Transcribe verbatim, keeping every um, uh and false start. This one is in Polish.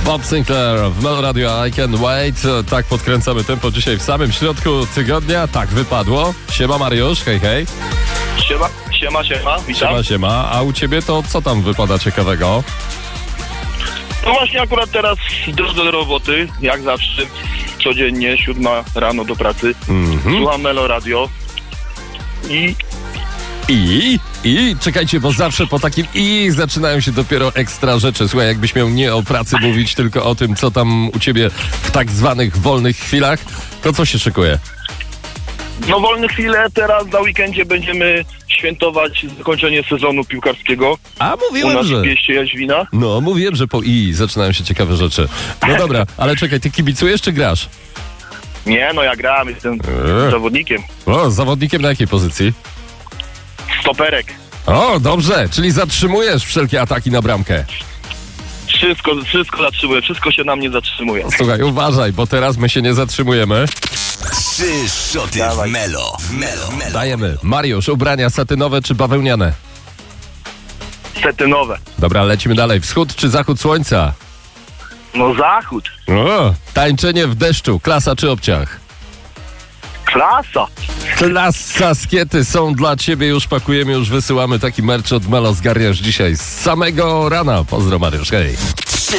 Bob Sinclair w Melo Radio I Can't Wait. Tak podkręcamy tempo dzisiaj w samym środku tygodnia. Tak wypadło. Siema Mariusz, hej hej. Siema, siema, siema, witam. Siema, siema. A u ciebie to co tam wypada ciekawego? No właśnie akurat teraz w drodze do roboty, jak zawsze, codziennie, siódma rano do pracy. Mhm. Słucham Melo Radio i... I? I? Czekajcie, bo zawsze po takim i zaczynają się dopiero ekstra rzeczy. Słuchaj, jakbyś miał nie o pracy mówić, tylko o tym, co tam u ciebie w tak zwanych wolnych chwilach, to co się szykuje? No wolne chwile, teraz na weekendzie będziemy świętować zakończenie sezonu piłkarskiego. A U mówiłem, nas że... w Pieście Jaźwina. No, mówiłem, że po i zaczynają się ciekawe rzeczy. No dobra, ale czekaj, ty kibicujesz czy grasz? Nie, no ja gram, jestem Eee. zawodnikiem. O, zawodnikiem na jakiej pozycji? Stoperek. O, dobrze, czyli zatrzymujesz wszelkie ataki na bramkę. Wszystko, wszystko zatrzymuje, wszystko się na mnie zatrzymuje. Słuchaj, uważaj, bo teraz my się nie zatrzymujemy. Trzy szoty w Melo. W Melo. Melo. Dajemy. Mariusz, ubrania satynowe czy bawełniane? Setynowe. Dobra, lecimy dalej. Wschód czy zachód słońca? No zachód. O, tańczenie w deszczu, klasa czy obciach? Klasa. Klasa, skiety są dla ciebie, już pakujemy, już wysyłamy taki merch od Melo, zgarniasz dzisiaj z samego rana. Pozdro Mariusz, hej.